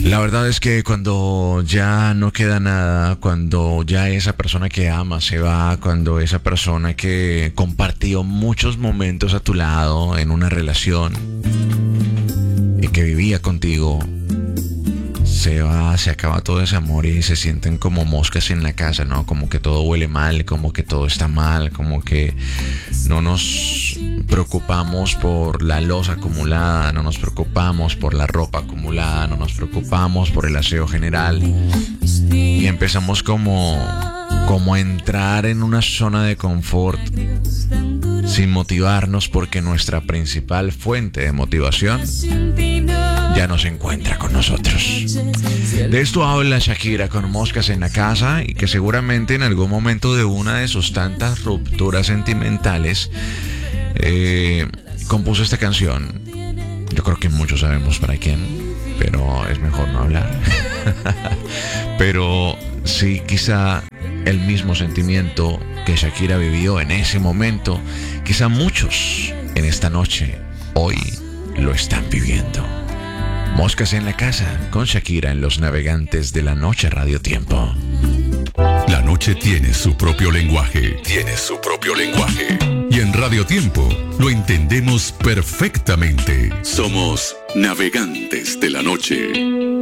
La verdad es que cuando ya no queda nada, cuando ya esa persona que amas se va, cuando esa persona que compartió muchos momentos a tu lado en una relación y que vivía contigo, se va, se acaba todo ese amor y se sienten como moscas en la casa, ¿no? Como que todo huele mal, como que todo está mal, como que no nos preocupamos por la loza acumulada, no nos preocupamos por la ropa acumulada, no nos preocupamos por el aseo general y empezamos como a entrar en una zona de confort sin motivarnos porque nuestra principal fuente de motivación ya no se encuentra con nosotros. De esto habla Shakira con Moscas en la Casa y que seguramente en algún momento de una de sus tantas rupturas sentimentales compuso esta canción. Yo creo que muchos sabemos para quién, pero es mejor no hablar. Pero sí, quizá el mismo sentimiento que Shakira vivió en ese momento, quizá muchos en esta noche, hoy, lo están viviendo. Moscas en la Casa con Shakira en Los Navegantes de la Noche Radio Tiempo. La noche tiene su propio lenguaje. Tiene su propio lenguaje. Y en Radio Tiempo lo entendemos perfectamente. Somos Navegantes de la Noche.